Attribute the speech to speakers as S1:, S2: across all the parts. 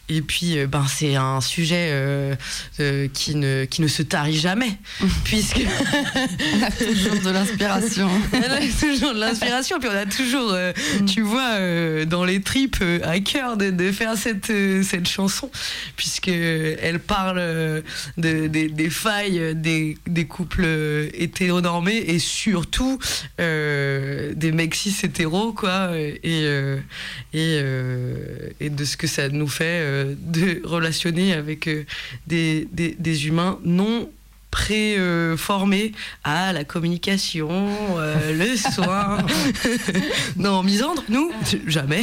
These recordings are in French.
S1: Et puis, c'est un sujet qui ne se tarit jamais, puisque
S2: on a toujours de l'inspiration.
S1: On a toujours de l'inspiration, puis on a toujours, tu vois, dans les tripes, à cœur de faire cette chanson, puisque elle parle des failles des couples hétéronormés et surtout des mecs cis hétéros, quoi, et de ce que ça nous fait de relationner avec des humains non préformés à la communication, le soin. Non, misandre, nous, jamais.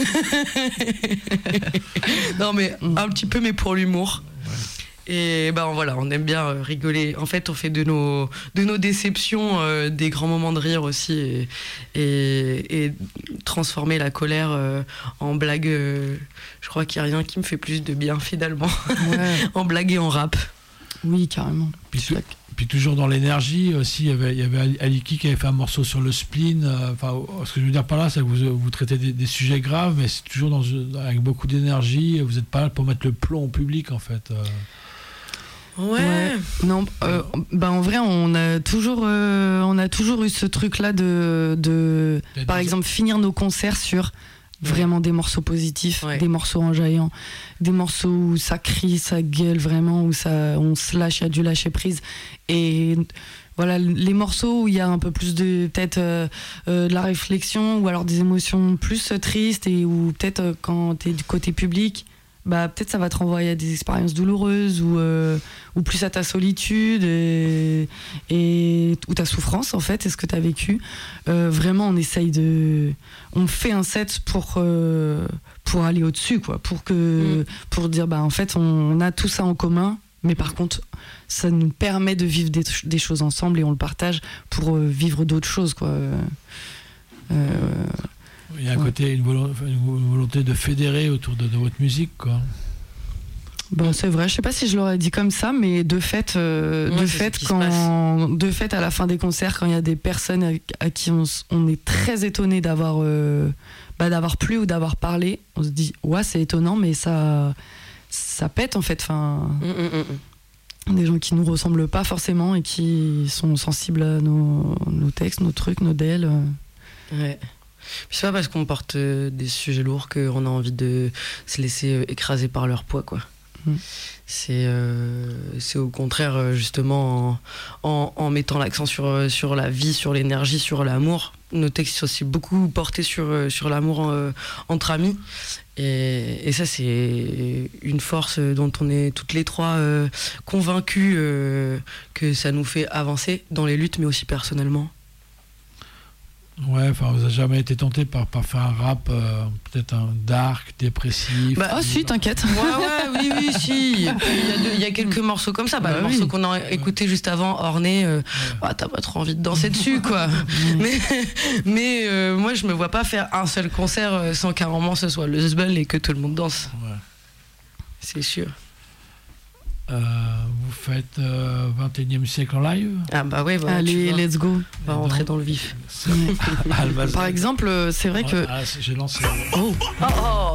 S1: Non, mais un petit peu, mais pour l'humour. Et voilà, on aime bien rigoler. En fait, on fait de nos déceptions des grands moments de rire aussi, et transformer la colère en blague. Je crois qu'il n'y a rien qui me fait plus de bien finalement. Ouais. En blague et en rap.
S2: Oui, carrément.
S3: Puis toujours dans l'énergie aussi, il y avait Aliki qui avait fait un morceau sur le spleen. Ce que je veux dire par là, c'est que vous traitez des sujets graves, mais c'est toujours avec beaucoup d'énergie. Vous n'êtes pas là pour mettre le plomb au public, en fait.
S1: Ouais.
S2: Non, en vrai, on a toujours eu ce truc-là de par exemple, finir nos concerts sur vraiment des morceaux positifs, des morceaux enjaillants, des morceaux où ça crie, ça gueule vraiment, où on se lâche, il y a du lâcher prise. Et voilà, les morceaux où il y a un peu plus de peut-être de la réflexion, ou alors des émotions plus tristes, et où peut-être quand t'es du côté public, peut-être ça va te renvoyer à des expériences douloureuses, ou plus à ta solitude ou ta souffrance, en fait, est ce que tu as vécu. Vraiment, on fait un set pour aller au-dessus, quoi, pour dire en fait on a tout ça en commun, mais par contre ça nous permet de vivre des choses ensemble, et on le partage pour vivre d'autres choses, quoi.
S3: Il y a un côté, une volonté de fédérer autour de votre musique, quoi.
S2: C'est vrai, je sais pas si je l'aurais dit comme ça, mais de fait, à la fin des concerts, quand il y a des personnes à qui on est très étonné d'avoir plu ou d'avoir parlé, on se dit ouais, c'est étonnant, mais ça pète, en fait. Des gens qui nous ressemblent pas forcément et qui sont sensibles à nos textes, nos trucs, nos DL.
S1: Ouais. Puis c'est pas parce qu'on porte des sujets lourds qu'on a envie de se laisser écraser par leur poids, quoi. C'est au contraire, justement, en mettant l'accent sur la vie, sur l'énergie, sur l'amour. Nos textes sont aussi beaucoup portés sur l'amour entre amis, et ça, c'est une force dont on est toutes les trois convaincus, que ça nous fait avancer dans les luttes, mais aussi personnellement.
S3: Ouais, vous n'avez jamais été tenté par faire un rap peut-être un dark, dépressif?
S2: Si, t'inquiète.
S1: Ouais, oui, si. Il y a quelques morceaux comme ça. Le morceau qu'on a écouté juste avant, Orné, t'as pas trop envie de danser dessus, quoi. Mais moi, je me vois pas faire un seul concert sans qu'un moment ce soit le zbel et que tout le monde danse. Ouais. C'est sûr.
S3: Vous faites 21e siècle en live?
S2: Oui, allez, let's go.
S1: On va rentrer dans le vif.
S2: Par exemple, c'est vrai que...
S3: j'ai lancé.
S1: Oh